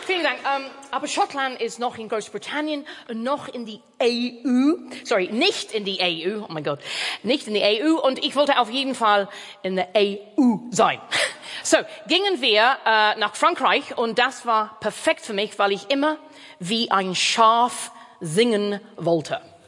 Vielen Dank. Aber Schottland ist noch in Großbritannien und noch in die EU. Sorry, nicht in die EU. Oh mein Gott. Nicht in die EU. Und ich wollte auf jeden Fall in der EU sein. So, gingen wir nach Frankreich und das war perfekt für mich, weil ich immer wie ein Schaf singen wollte.